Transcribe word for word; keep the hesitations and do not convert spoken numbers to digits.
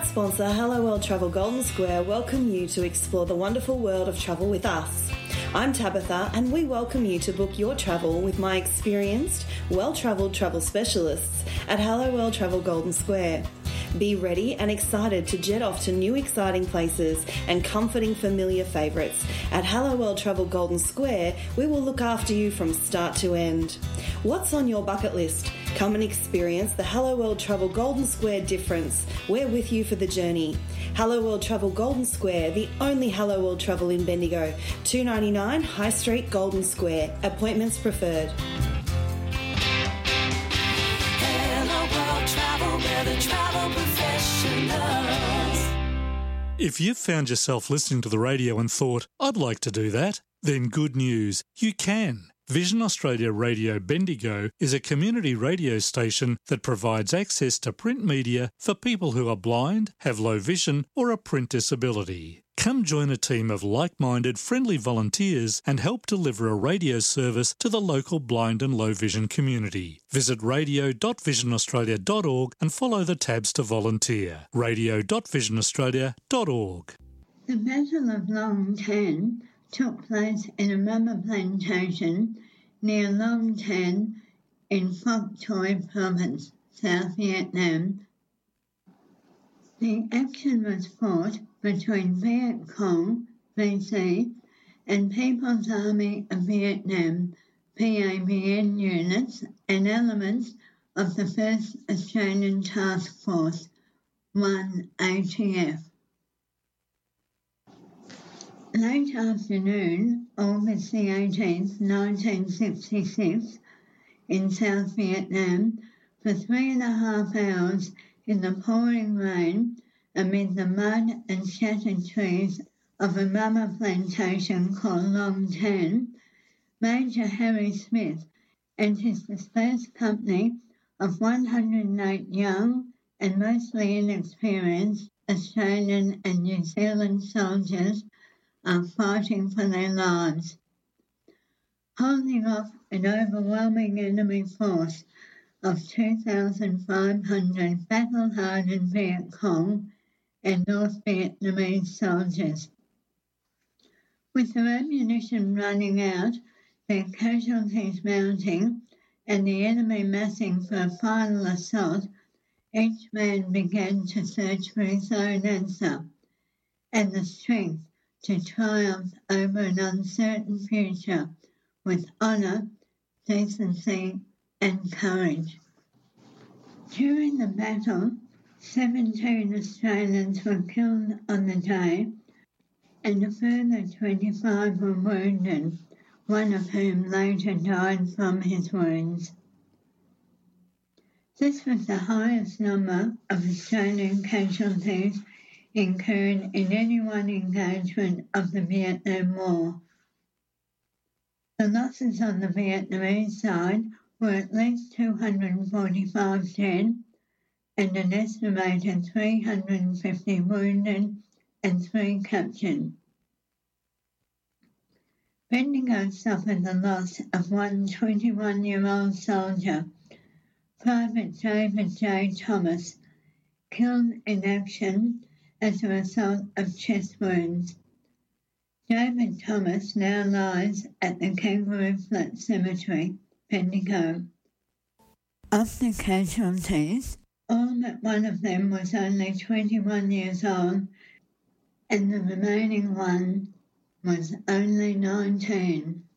sponsor, Hello World Travel Golden Square, welcome you to explore the wonderful world of travel with us. I'm Tabitha, and we welcome you to book your travel with my experienced, well-travelled travel specialists at Hello World Travel Golden Square. Be ready and excited to jet off to new exciting places and comforting familiar favourites. At Hello World Travel Golden Square, we will look after you from start to end. What's on your bucket list? Come and experience the Hello World Travel Golden Square difference. We're with you for the journey. Hello World Travel Golden Square, the only Hello World Travel in Bendigo. two ninety-nine High Street, Golden Square. Appointments preferred. If you've found yourself listening to the radio and thought, I'd like to do that, then good news, you can. Vision Australia Radio Bendigo is a community radio station that provides access to print media for people who are blind, have low vision or a print disability. Come join a team of like-minded, friendly volunteers and help deliver a radio service to the local blind and low vision community. Visit radio dot vision australia dot org and follow the tabs to volunteer. radio dot vision australia dot org. The Battle of Long Tan took place in a rubber plantation near Long Tan in Phuoc Toi Province, South Vietnam. The action was fought between Viet Cong, V C, and People's Army of Vietnam, P A V N units and elements of the first Australian Task Force, one A T F. Late afternoon, August the eighteenth, nineteen sixty-six, in South Vietnam, for three and a half hours in the pouring rain, amid the mud and shattered trees of a rubber plantation called Long Tan, Major Harry Smith and his dispersed company of one hundred eight young and mostly inexperienced Australian and New Zealand soldiers are fighting for their lives. Holding off an overwhelming enemy force of two thousand five hundred battle-hardened Viet Cong and North Vietnamese soldiers. With their ammunition running out, their casualties mounting, and the enemy massing for a final assault, each man began to search for his own answer and the strength to triumph over an uncertain future with honour, decency and courage. During the battle, seventeen Australians were killed on the day and a further twenty-five were wounded, one of whom later died from his wounds. This was the highest number of Australian casualties incurred in any one engagement of the Vietnam War. The losses on the Vietnamese side were at least two hundred forty-five dead and an estimated three hundred fifty wounded and three captured. Bendigo suffered the loss of one twenty-one-year-old soldier, Private David J. Thomas, killed in action as a result of chest wounds. David Thomas now lies at the Kangaroo Flat Cemetery, Bendigo. Of the casualties, all but one of them was only twenty-one years old, and the remaining one was only nineteen.